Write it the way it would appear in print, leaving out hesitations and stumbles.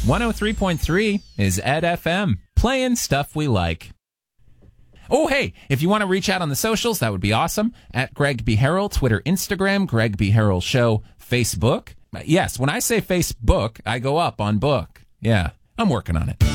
103.3 is Ed FM, playing stuff we like. Oh, hey, if you want to reach out on the socials, that would be awesome. At Greg B. Harrell, Twitter, Instagram, Greg B. Harrell Show, Facebook. Yes, when I say Facebook, I go up on book. Yeah, I'm working on it.